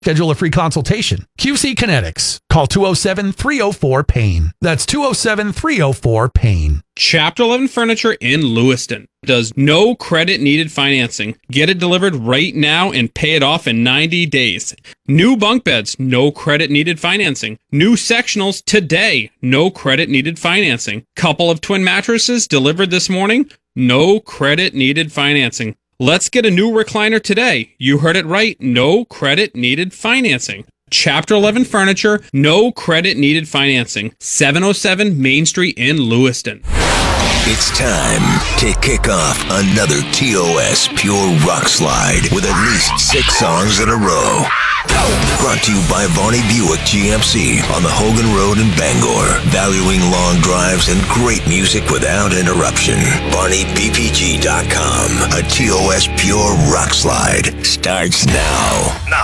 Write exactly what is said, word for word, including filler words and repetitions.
Schedule a free consultation. Q C Kinetics. Call two oh seven, three oh four, pain. That's two oh seven, three oh four, pain. Chapter eleven Furniture in Lewiston does no credit needed financing. Get it delivered right now and pay it off in ninety days. New bunk beds, no credit needed financing. New sectionals today, no credit needed financing. Couple of twin mattresses delivered this morning, no credit needed financing. Let's get a new recliner today. You heard it right, no credit needed financing. Chapter eleven Furniture, no credit needed financing. seven oh seven Main Street in Lewiston. It's time to kick off another T O S Pure Rock Slide with at least six songs in a row. Brought to you by Varney Buick G M C on the Hogan Road in Bangor. Valuing long drives and great music without interruption. Varney B P G dot com. A T O S Pure Rock Slide starts now. Now.